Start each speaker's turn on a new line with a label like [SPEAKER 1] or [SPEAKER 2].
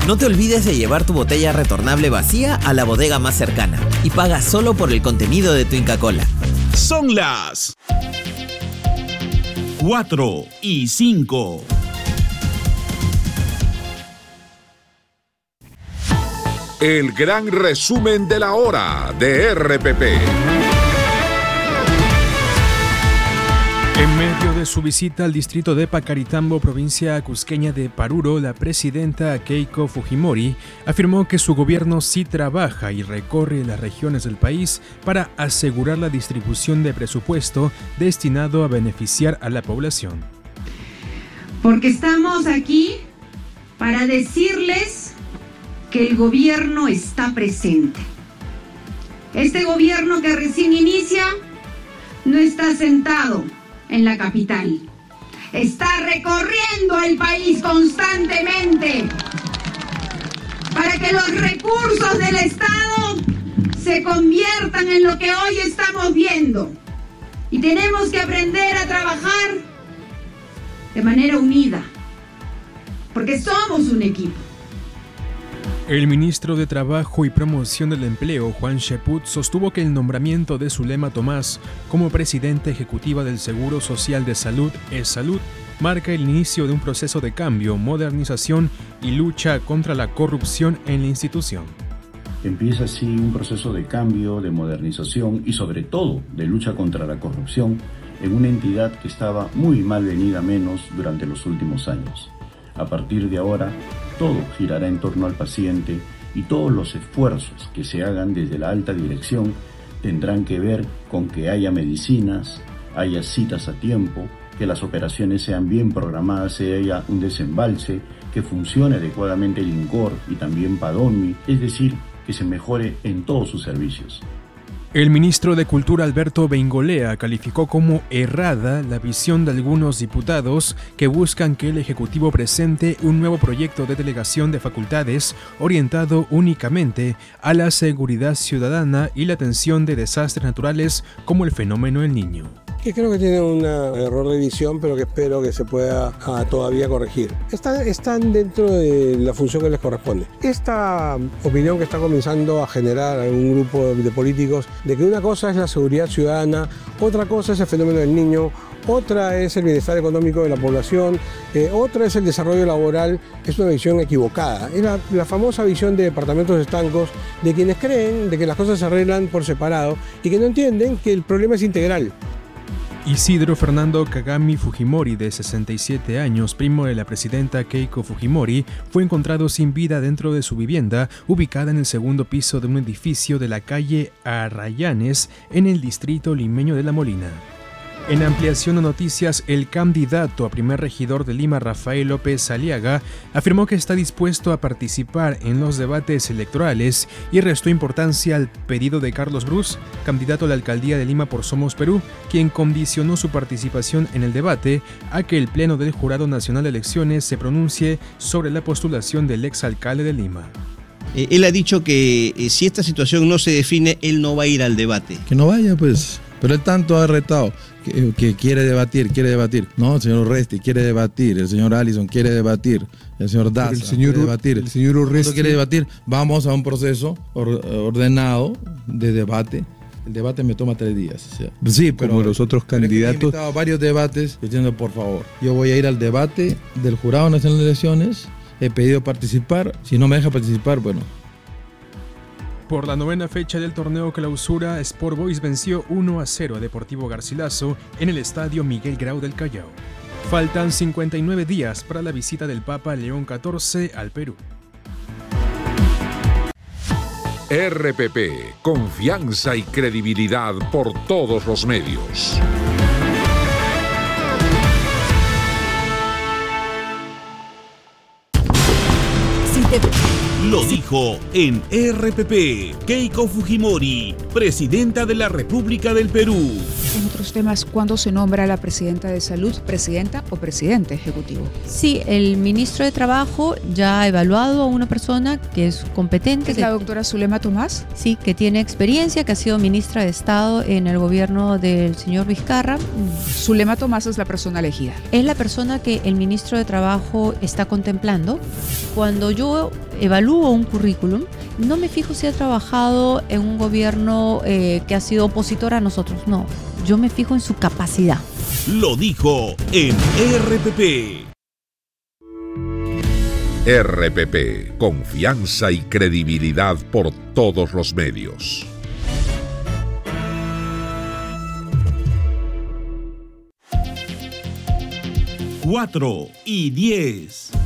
[SPEAKER 1] No te olvides de llevar tu botella retornable vacía a la bodega más cercana y paga solo por el contenido de tu Inca Kola.
[SPEAKER 2] Son las 4:05.
[SPEAKER 3] El gran resumen de la hora de RPP.
[SPEAKER 4] En medio de su visita al distrito de Pacaritambo, provincia cusqueña de Paruro, la presidenta Keiko Fujimori afirmó que su gobierno sí trabaja y recorre las regiones del país para asegurar la distribución de presupuesto destinado a beneficiar a la población.
[SPEAKER 5] Porque estamos aquí para decirles que el gobierno está presente. Este gobierno que recién inicia no está sentado en la capital. Está recorriendo el país constantemente para que los recursos del Estado se conviertan en lo que hoy estamos viendo. Y tenemos que aprender a trabajar de manera unida, porque somos un equipo.
[SPEAKER 4] El ministro de Trabajo y Promoción del Empleo, Juan Cheput, sostuvo que el nombramiento de Zulema Tomás como presidenta ejecutiva del Seguro Social de Salud, ESalud, marca el inicio de un proceso de cambio, modernización y lucha contra la corrupción en la institución.
[SPEAKER 6] Empieza así un proceso de cambio, de modernización y sobre todo de lucha contra la corrupción en una entidad que estaba muy mal venida menos durante los últimos años. A partir de ahora, todo girará en torno al paciente y todos los esfuerzos que se hagan desde la alta dirección tendrán que ver con que haya medicinas, haya citas a tiempo, que las operaciones sean bien programadas, que haya un desembalse, que funcione adecuadamente el INCOR y también PADOMI, es decir, que se mejore en todos sus servicios.
[SPEAKER 4] El ministro de Cultura Alberto Beingolea calificó como errada la visión de algunos diputados que buscan que el Ejecutivo presente un nuevo proyecto de delegación de facultades orientado únicamente a la seguridad ciudadana y la atención de desastres naturales como el fenómeno El Niño.
[SPEAKER 7] Que creo que tiene un error de visión, pero que espero que se pueda todavía corregir. Están dentro de la función que les corresponde. Esta opinión que está comenzando a generar un grupo de políticos de que una cosa es la seguridad ciudadana, otra cosa es el fenómeno del niño, otra es el bienestar económico de la población, otra es el desarrollo laboral, es una visión equivocada. Es la famosa visión de departamentos estancos de quienes creen de que las cosas se arreglan por separado y que no entienden que el problema es integral.
[SPEAKER 4] Isidro Fernando Kagami Fujimori, de 67 años, primo de la presidenta Keiko Fujimori, fue encontrado sin vida dentro de su vivienda, ubicada en el segundo piso de un edificio de la calle Arrayanes, en el distrito limeño de La Molina. En ampliación de noticias, el candidato a primer regidor de Lima, Rafael López Aliaga, afirmó que está dispuesto a participar en los debates electorales y restó importancia al pedido de Carlos Brus, candidato a la alcaldía de Lima por Somos Perú, quien condicionó su participación en el debate a que el Pleno del Jurado Nacional de Elecciones se pronuncie sobre la postulación del exalcalde de Lima.
[SPEAKER 8] Él ha dicho que si esta situación no se define, él no va a ir al debate.
[SPEAKER 9] Que no vaya, pues. Pero él tanto ha retado que quiere debatir. No, el señor Urresti quiere debatir, el señor Allison quiere debatir, el señor Daza quiere debatir. El señor Urresti quiere debatir. Vamos a un proceso ordenado de debate. El debate me toma 3 días. O sea, sí, pero como los otros candidatos. He invitado a varios debates diciendo, por favor, yo voy a ir al debate del Jurado Nacional de Elecciones. He pedido participar. Si no me deja participar, bueno.
[SPEAKER 4] Por la 9ª fecha del torneo Clausura, Sport Boys venció 1-0 a Deportivo Garcilaso en el estadio Miguel Grau del Callao. Faltan 59 días para la visita del Papa León XIV al Perú.
[SPEAKER 3] RPP, confianza y credibilidad por todos los medios.
[SPEAKER 2] Lo dijo en RPP Keiko Fujimori, presidenta de la República del Perú.
[SPEAKER 10] En otros temas, ¿cuándo se nombra a la presidenta de Salud, presidenta o presidente ejecutivo?
[SPEAKER 11] Sí, el ministro de Trabajo ya ha evaluado a una persona que es competente.
[SPEAKER 10] ¿Es la doctora Zulema Tomás?
[SPEAKER 11] Sí, que tiene experiencia, que ha sido ministra de Estado en el gobierno del señor Vizcarra.
[SPEAKER 10] Zulema Tomás es la persona elegida.
[SPEAKER 11] Es la persona que el ministro de Trabajo está contemplando. Cuando yo evalúo un currículum, no me fijo si ha trabajado en un gobierno que ha sido opositor a nosotros, no. Yo me fijo en su capacidad.
[SPEAKER 2] Lo dijo en RPP.
[SPEAKER 3] RPP, confianza y credibilidad por todos los medios.
[SPEAKER 2] Cuatro y 10.